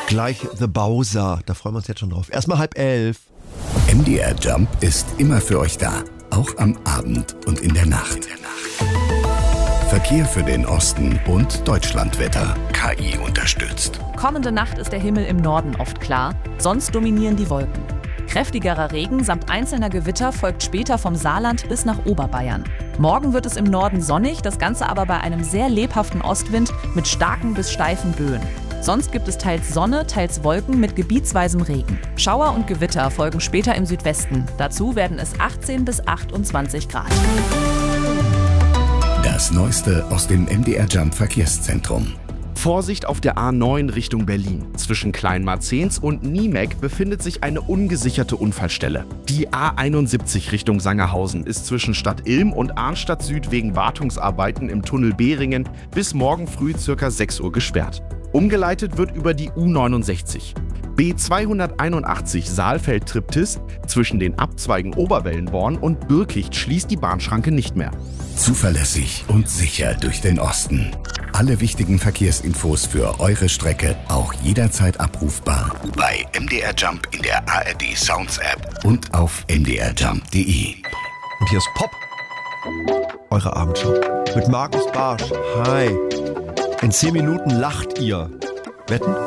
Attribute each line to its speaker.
Speaker 1: Gleich The Bowser, da freuen wir uns jetzt schon drauf. Erstmal 10:30.
Speaker 2: MDR Jump ist immer für euch da, auch am Abend und in der Nacht. Verkehr für den Osten und Deutschlandwetter. KI unterstützt.
Speaker 3: Kommende Nacht ist der Himmel im Norden oft klar, sonst dominieren die Wolken. Kräftigerer Regen samt einzelner Gewitter folgt später vom Saarland bis nach Oberbayern. Morgen wird es im Norden sonnig, das Ganze aber bei einem sehr lebhaften Ostwind mit starken bis steifen Böen. Sonst gibt es teils Sonne, teils Wolken mit gebietsweisem Regen. Schauer und Gewitter folgen später im Südwesten. Dazu werden es 18 bis 28 Grad.
Speaker 2: Das Neueste aus dem MDR Jump Verkehrszentrum.
Speaker 4: Vorsicht auf der A9 Richtung Berlin. Zwischen Kleinmarzens und Niemek befindet sich eine ungesicherte Unfallstelle. Die A71 Richtung Sangerhausen ist zwischen Stadt Ilm und Arnstadt Süd wegen Wartungsarbeiten im Tunnel Behringen bis morgen früh ca. 6 Uhr gesperrt. Umgeleitet wird über die U69. B281 Saalfeld-Triptis zwischen den Abzweigen Oberwellenborn und Birkicht schließt die Bahnschranke nicht mehr.
Speaker 2: Zuverlässig und sicher durch den Osten. Alle wichtigen Verkehrsinfos für eure Strecke auch jederzeit abrufbar bei MDR Jump in der ARD Sounds App und auf mdrjump.de.
Speaker 1: Und hier ist Pop, eure Abendshow mit Markus Barsch. Hi. In 10 Minuten lacht ihr. Wetten?